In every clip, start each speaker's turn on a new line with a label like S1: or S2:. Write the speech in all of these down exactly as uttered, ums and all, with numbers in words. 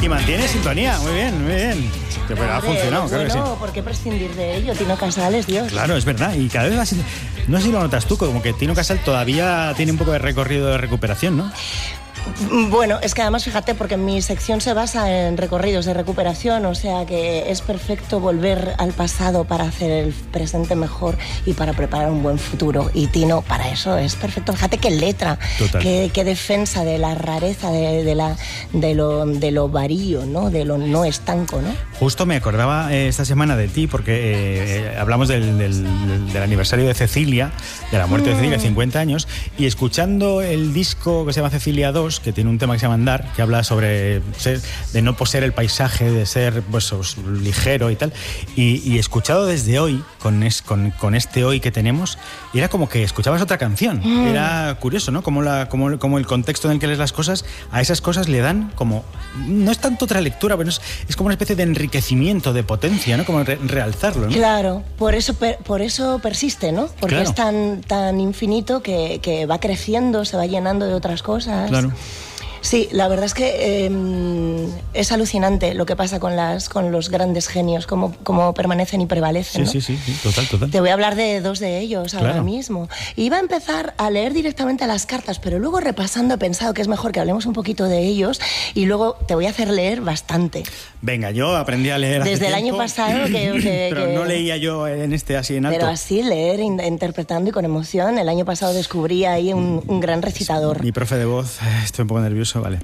S1: mantiene sintonía, muy bien, muy bien. Que pues, ha funcionado, claro
S2: bueno,
S1: que sí.
S2: ¿por qué prescindir de ello? Tino Casal es Dios.
S1: Claro, es verdad. Y cada vez va siendo... No sé si lo notas tú, como que Tino Casal todavía tiene un poco de recorrido de recuperación, ¿no?
S2: Bueno, es que además, fíjate, porque mi sección se basa en recorridos de recuperación, o sea que es perfecto volver al pasado para hacer el presente mejor y para preparar un buen futuro. Y Tino, para eso es perfecto. Fíjate qué letra, qué, qué defensa de la rareza, de, de, la, de, lo, de lo varío, ¿no? De lo no estanco, ¿no?
S1: Justo me acordaba eh, esta semana de ti, porque eh, hablamos del, del, del aniversario de Cecilia, de la muerte mm. de Cecilia, cincuenta años, y escuchando el disco que se llama Cecilia dos, que tiene un tema que se llama Andar, que habla sobre ser, de no poseer el paisaje, de ser pues, ligero y tal, y, y escuchado desde hoy, con, es, con, con este hoy que tenemos, era como que escuchabas otra canción. Mm. Era curioso, ¿no? Como, la, como, como el contexto en el que lees las cosas, a esas cosas le dan como, no es tanto otra lectura, pero es, es como una especie de enriquecimiento, de potencia, ¿no? Como re, realzarlo, ¿no?
S2: Claro, por eso, per, por eso persiste, ¿no? Porque
S1: claro.
S2: es tan, tan infinito que, que va creciendo, se va llenando de otras cosas.
S1: Claro.
S2: Sí, la verdad es que eh, es alucinante lo que pasa con las con los grandes genios, cómo, cómo permanecen y prevalecen,
S1: sí,
S2: ¿no?
S1: sí, sí, sí, total, total.
S2: Te voy a hablar de dos de ellos ahora
S1: claro.
S2: mismo. Iba a empezar a leer directamente las cartas, pero luego repasando he pensado que es mejor que hablemos un poquito de ellos y luego te voy a hacer leer bastante.
S1: Venga, yo aprendí a leer hace
S2: Desde el
S1: tiempo,
S2: año pasado que... que
S1: pero
S2: que,
S1: no leía yo en este así en alto.
S2: Pero así, leer, in, interpretando y con emoción. El año pasado descubrí ahí un, un gran recitador.
S1: Mi profe de voz, estoy un poco nervioso, vale.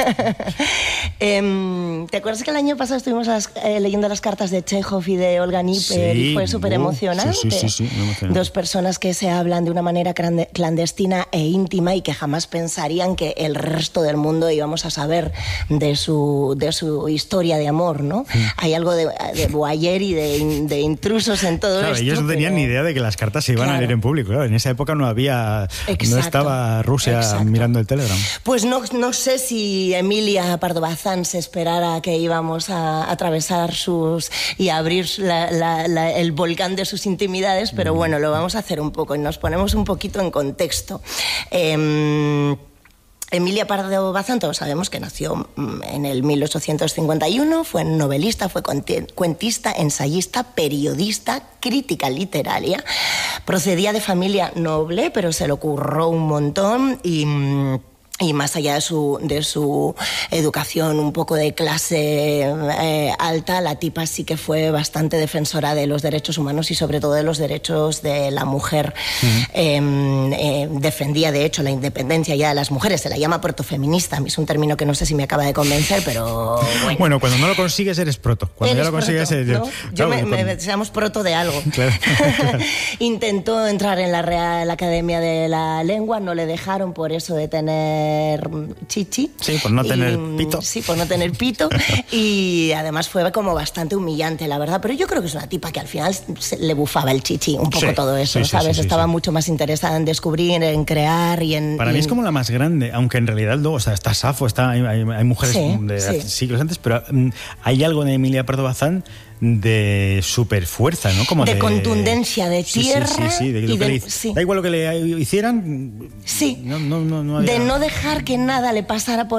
S2: eh, ¿Te acuerdas que el año pasado estuvimos las, eh, leyendo las cartas de Chekhov y de Olga Nipper?
S1: Sí,
S2: y fue súper emocionante.
S1: Sí, sí, sí, sí, emocionante.
S2: Dos personas que se hablan de una manera clandestina e íntima y que jamás pensarían que el resto del mundo íbamos a saber de su, de su historia de amor, ¿no? Sí. Hay algo de, de voyeur y de, de intrusos en todo
S1: claro,
S2: esto.
S1: Ellos no tenían
S2: pero...
S1: ni idea de que las cartas se iban
S2: claro.
S1: a leer en público. Claro, en esa época no había,
S2: exacto,
S1: no estaba Rusia
S2: exacto.
S1: mirando el Telegram.
S2: Pues no, no sé si Emilia Pardo Bazán se esperara que íbamos a atravesar sus y a abrir la, la, la, el volcán de sus intimidades, pero bueno, lo vamos a hacer un poco y nos ponemos un poquito en contexto. Eh, Emilia Pardo Bazán, todos sabemos que nació en el mil ochocientos cincuenta y uno, fue novelista, fue cuentista, ensayista, periodista, crítica literaria. Procedía de familia noble, pero se le curró un montón y... Y más allá de su, de su educación un poco de clase eh, alta, la tipa sí que fue bastante defensora de los derechos humanos y sobre todo de los derechos de la mujer. Uh-huh. eh, eh, defendía, de hecho, la independencia ya de las mujeres. Se la llama protofeminista. A mí es un término que no sé si me acaba de convencer, pero bueno.
S1: Bueno, cuando no lo consigues eres proto. Cuando
S2: eres
S1: ya lo consigues
S2: proto,
S1: eres...
S2: ¿no?
S1: Claro,
S2: Yo me,
S1: con...
S2: me, seamos proto de algo.
S1: Claro, claro.
S2: Intentó entrar en la Real Academia de la Lengua, no le dejaron por eso de tener chichi.
S1: Sí, por no tener
S2: y,
S1: pito.
S2: Sí, por no tener pito. Y además fue como bastante humillante, la verdad. Pero yo creo que es una tipa que al final se le bufaba el chichi, un poco sí, todo eso, sí, ¿sabes? Sí, sí, Estaba sí. mucho más interesada en descubrir, en crear y en...
S1: Para
S2: y
S1: mí
S2: en...
S1: es como la más grande, aunque en realidad luego, o sea, está Safo, está, hay, hay, hay mujeres
S2: sí,
S1: de
S2: sí.
S1: siglos antes, pero um, hay algo de Emilia Pardo Bazán de super fuerza, ¿no? Como
S2: de,
S1: de
S2: contundencia, de tierra.
S1: Sí, sí, sí, sí, de lo
S2: y
S1: que
S2: de,
S1: le,
S2: sí.
S1: Da igual lo que le hicieran.
S2: Sí.
S1: No, no, no, no había...
S2: De no dejar que nada le pasara por